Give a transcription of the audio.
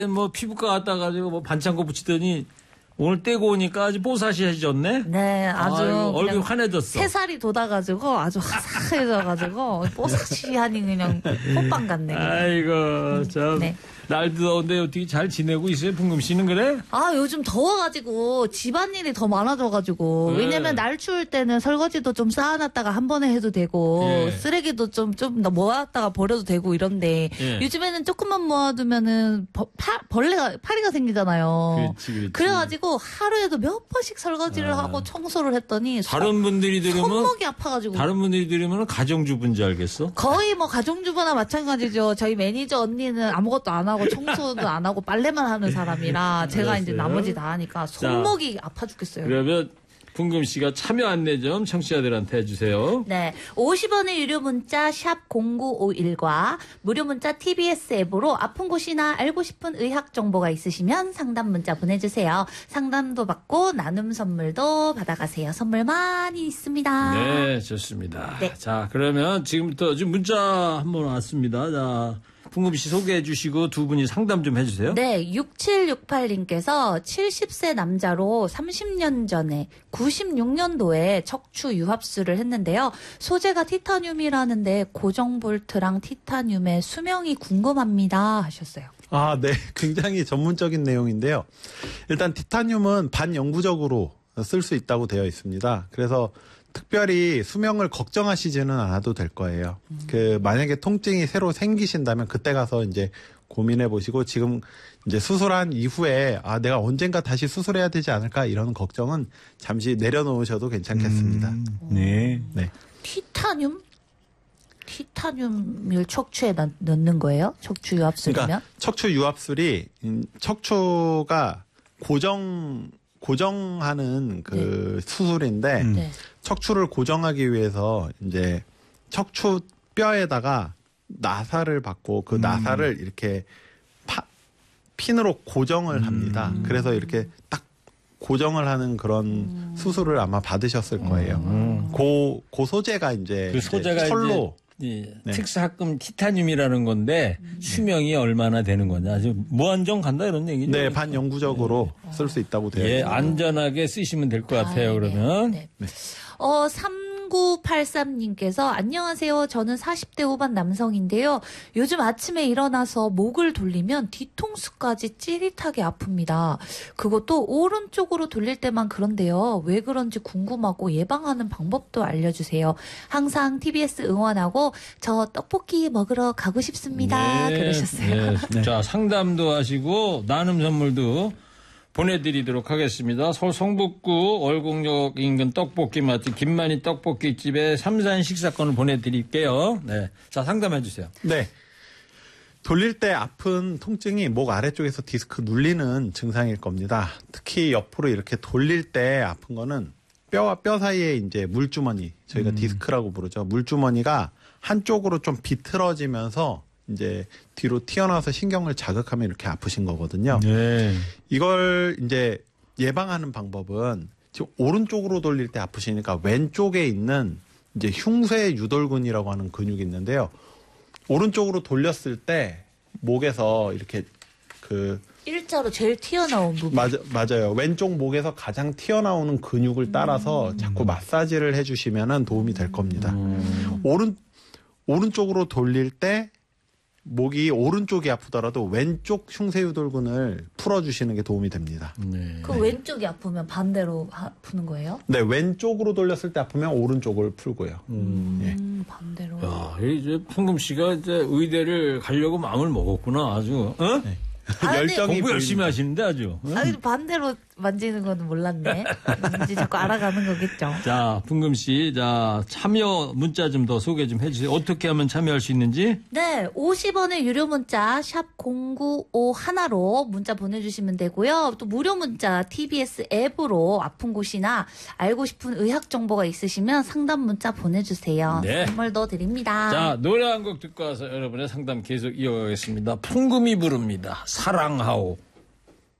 뭐 피부과 갔다 가지고 뭐 반창고 붙이더니 오늘 떼고 오니까 아주 뽀사시해졌네. 네, 아주 아이고, 얼굴 환해졌어. 3살이 돋아가지고 아주 화사해져가지고 뽀사시하니 그냥 호빵 같네. 아이고 참. 네. 날 더운데 어떻게 잘 지내고 있어요? 풍금 씨는 그래? 아, 요즘 더워가지고 집안일이 더 많아져가지고. 네. 왜냐면 날 추울 때는 설거지도 좀 쌓아놨다가 한 번에 해도 되고, 예. 쓰레기도 좀 더 모았다가 버려도 되고 이런데, 예. 요즘에는 조금만 모아두면은 파리가 생기잖아요. 그렇지. 그래가지고 하루에도 몇 번씩 설거지를 하고 청소를 했더니, 다른 분들이 들으면 손목이 아파가지고. 다른 분들이 들으면 가정주부인지 알겠어? 거의 뭐 가정주부나 마찬가지죠. 저희 매니저 언니는 아무것도 안 하고 청소도 안 하고 빨래만 하는 사람이라 제가 이제 알았어요. 나머지 다 하니까 손목이 아파 죽겠어요. 그러면 풍금 씨가 참여 안내 좀 청취자들한테 해주세요. 네. 50원의 유료 문자 샵 0951과 무료 문자 TBS 앱으로 아픈 곳이나 알고 싶은 의학 정보가 있으시면 상담 문자 보내주세요. 상담도 받고 나눔 선물도 받아가세요. 선물 많이 있습니다. 네, 좋습니다. 네. 자, 그러면 지금부터 지금 문자 한번 왔습니다. 자, 풍금 씨 소개해 주시고 두 분이 상담 좀 해주세요. 네, 6768님께서 70세 남자로 30년 전에 96년도에 척추 유합술을 했는데요. 소재가 티타늄이라는데 고정 볼트랑 티타늄의 수명이 궁금합니다 하셨어요. 아, 네. 굉장히 전문적인 내용인데요. 일단 티타늄은 반영구적으로 쓸 수 있다고 되어 있습니다. 그래서 특별히 수명을 걱정하시지는 않아도 될 거예요. 만약에 통증이 새로 생기신다면 그때 가서 이제 고민해 보시고 지금 이제 수술한 이후에 내가 언젠가 다시 수술해야 되지 않을까 이런 걱정은 잠시 내려놓으셔도 괜찮겠습니다. 네. 네. 티타늄을 척추에 넣는 거예요? 척추 유합술이면? 그러니까 척추 유합술이 척추가 고정하는 수술인데 네. 척추를 고정하기 위해서 이제 척추 뼈에다가 나사를 받고 그 나사를 이렇게 핀으로 고정을 합니다. 그래서 이렇게 딱 고정을 하는 그런 수술을 아마 받으셨을 거예요. 그 소재가 이제 그 소재가 철로 이제 네. 특수합금 티타늄이라는 건데 수명이 얼마나 되는 거냐. 지금 무한정 간다 이런 얘기죠. 네, 반영구적으로 쓸 수 있다고 되어 예, 있습니다. 안전하게 쓰시면 될 것 같아요. 그러면. 네. 3983님께서 안녕하세요. 저는 40대 후반 남성인데요. 요즘 아침에 일어나서 목을 돌리면 뒤통수까지 찌릿하게 아픕니다. 그것도 오른쪽으로 돌릴 때만 그런데요. 왜 그런지 궁금하고 예방하는 방법도 알려주세요. 항상 TBS 응원하고 저 떡볶이 먹으러 가고 싶습니다. 그러셨어요. 네. 자, 상담도 하시고 나눔 선물도 보내드리도록 하겠습니다. 서울 성북구 월곡역 인근 떡볶이 맛집 김만희 떡볶이집에 3산 식사권을 보내드릴게요. 네, 자 상담해 주세요. 네. 돌릴 때 아픈 통증이 목 아래쪽에서 디스크 눌리는 증상일 겁니다. 특히 옆으로 이렇게 돌릴 때 아픈 거는 뼈와 뼈 사이에 이제 물주머니, 저희가 디스크라고 부르죠. 물주머니가 한쪽으로 좀 비틀어지면서 이제 뒤로 튀어나와서 신경을 자극하면 이렇게 아프신 거거든요. 네. 이걸 이제 예방하는 방법은 지금 오른쪽으로 돌릴 때 아프시니까 왼쪽에 있는 이제 흉쇄 유돌근이라고 하는 근육이 있는데요. 오른쪽으로 돌렸을 때 목에서 이렇게 일자로 제일 튀어나온 부분. 맞아요. 왼쪽 목에서 가장 튀어나오는 근육을 따라서 자꾸 마사지를 해주시면 도움이 될 겁니다. 오른쪽으로 돌릴 때 목이 오른쪽이 아프더라도 왼쪽 흉쇄유돌근을 풀어주시는 게 도움이 됩니다. 네. 그 왼쪽이 아프면 반대로 아프는 거예요? 네, 왼쪽으로 돌렸을 때 아프면 오른쪽을 풀고요. 예. 반대로. 야, 이제 풍금 씨가 이제 의대를 가려고 마음을 먹었구나, 아주. 어? 네. 열정이 공부 열심히 하시는데 아주. 응? 아, 반대로 만지는 거는 몰랐네. 이제 자꾸 알아가는 거겠죠. 자, 풍금 씨, 자 참여 문자 좀 더 소개 좀 해주세요. 어떻게 하면 참여할 수 있는지? 네, 50원의 유료 문자 샵 0951로 문자 보내주시면 되고요. 또 무료 문자 TBS 앱으로 아픈 곳이나 알고 싶은 의학 정보가 있으시면 상담 문자 보내주세요. 네. 선물도 드립니다. 자, 노래 한 곡 듣고 와서 여러분의 상담 계속 이어가겠습니다. 풍금이 부릅니다. 사랑하오.